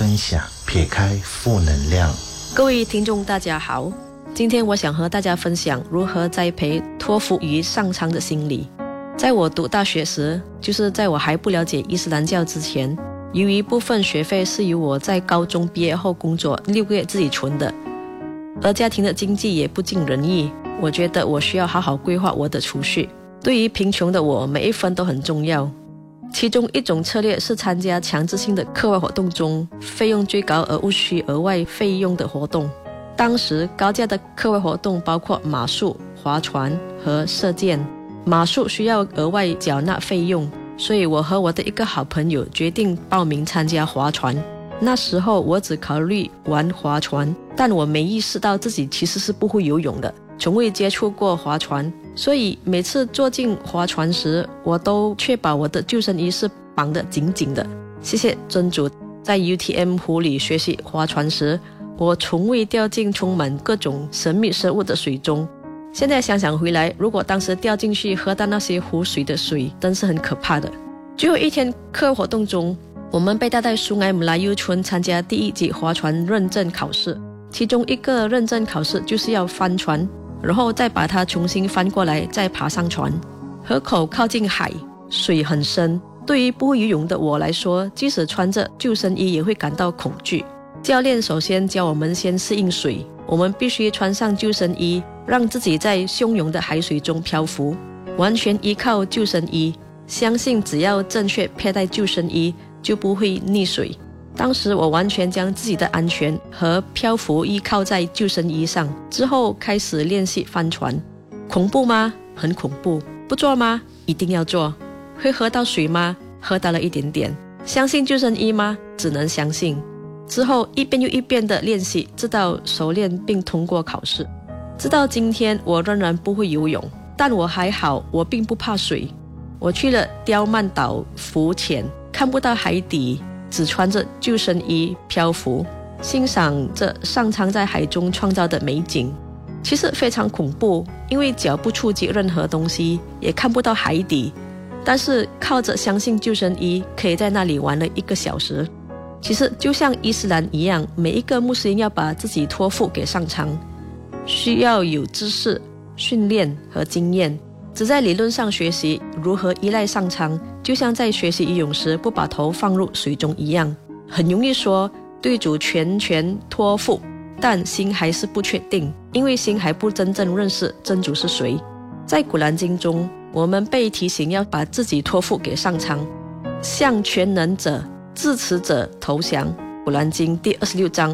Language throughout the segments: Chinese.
分享，撇开负能量。 各位听众大家好，今天我想和大家分享如何栽培托付于上苍的心理。在我读大学时，就是在我还不了解伊斯兰教之前，由于部分学费是由我在高中毕业后工作6个月自己存的，而家庭的经济也不尽人意，我觉得我需要好好规划我的储蓄。对于贫穷的我，每一分都很重要。其中一种策略是参加强制性的课外活动中费用最高而无需额外费用的活动。当时高价的课外活动包括马术、划船和射箭。马术需要额外缴纳费用，所以我和我的一个好朋友决定报名参加划船。那时候我只考虑玩划船，但我没意识到自己其实是不会游泳的，从未接触过划船，所以每次坐进划船时，我都确保我的救生衣是绑得紧紧的。谢谢真主，在 UTM 湖里学习划船时，我从未掉进充满各种神秘生物的水中。现在想想回来，如果当时掉进去喝到那些湖水的水，真是很可怕的。最后一天课活动中，我们被带到苏埃姆拉尤村参加第1级划船认证考试，其中一个认证考试就是要翻船，然后再把它重新翻过来，再爬上船。河口靠近海，水很深，对于不会游泳的我来说，即使穿着救生衣也会感到恐惧。教练首先教我们先适应水，我们必须穿上救生衣，让自己在汹涌的海水中漂浮，完全依靠救生衣，相信只要正确佩戴救生衣就不会溺水。当时我完全将自己的安全和漂浮依靠在救生衣上，之后开始练习帆船。恐怖吗？很恐怖。不做吗？一定要做。会喝到水吗？喝到了一点点。相信救生衣吗？只能相信。之后一遍又一遍的练习，直到熟练并通过考试。直到今天我仍然不会游泳，但我还好，我并不怕水。我去了刁曼岛浮潜，看不到海底，只穿着救生衣漂浮，欣赏着上苍在海中创造的美景。其实非常恐怖，因为脚不触及任何东西，也看不到海底，但是靠着相信救生衣，可以在那里玩了1个小时。其实就像伊斯兰一样，每一个穆斯林要把自己托付给上苍，需要有知识、训练和经验。只在理论上学习如何依赖上苍，就像在学习游泳时不把头放入水中一样。很容易说对主全权托付，但心还是不确定，因为心还不真正认识真主是谁。在古兰经中，我们被提醒要把自己托付给上苍，向全能者、至慈者投降。古兰经第26章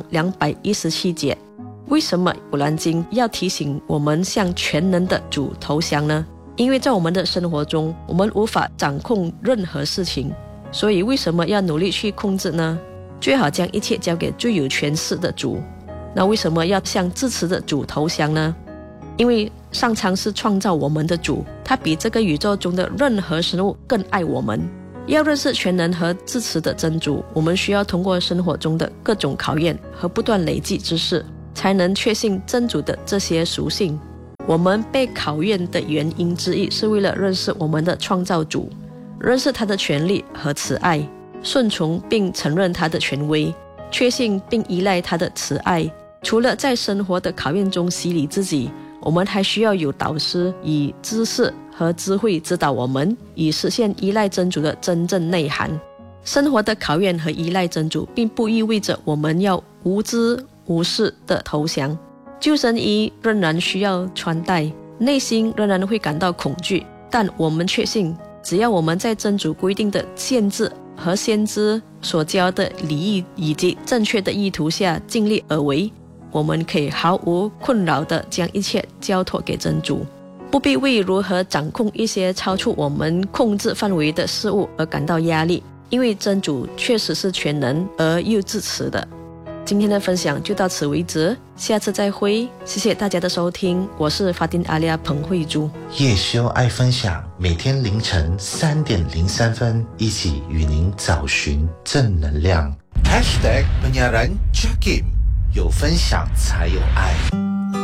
217节。为什么古兰经要提醒我们向全能的主投降呢？因为在我们的生活中，我们无法掌控任何事情，所以为什么要努力去控制呢？最好将一切交给最有权势的主。那为什么要向至慈的主投降呢？因为上苍是创造我们的主，他比这个宇宙中的任何生物更爱我们。要认识全能和至慈的真主，我们需要通过生活中的各种考验和不断累积知识，才能确信真主的这些属性。我们被考验的原因之一是为了认识我们的创造主，认识他的权利和慈爱，顺从并承认他的权威，确信并依赖他的慈爱。除了在生活的考验中洗礼自己，我们还需要有导师以知识和智慧指导我们，以实现依赖真主的真正内涵。生活的考验和依赖真主并不意味着我们要无知无视的投降。救生衣仍然需要穿戴，内心仍然会感到恐惧，但我们确信，只要我们在真主规定的限制和先知所教的礼仪以及正确的意图下尽力而为，我们可以毫无困扰地将一切交托给真主，不必为如何掌控一些超出我们控制范围的事物而感到压力，因为真主确实是全能而又至慈的。今天的分享就到此为止，下次再会。谢谢大家的收听，我是法丁阿利亚彭慧珠。 叶修爱分享，每天凌晨3点03分，一起与您找寻正能量。#penyiaran Jakim， 有分享才有爱。